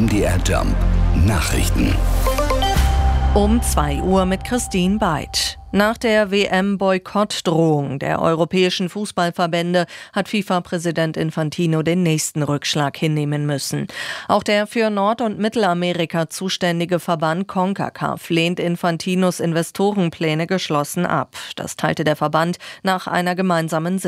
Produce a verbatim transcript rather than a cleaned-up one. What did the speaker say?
M D R Jump Nachrichten. Um zwei Uhr mit Christine Beid. Nach der W M-Boykottdrohung der europäischen Fußballverbände hat FIFA-Präsident Infantino den nächsten Rückschlag hinnehmen müssen. Auch der für Nord- und Mittelamerika zuständige Verband CONCACAF lehnt Infantinos Investorenpläne geschlossen ab. Das teilte der Verband nach einer gemeinsamen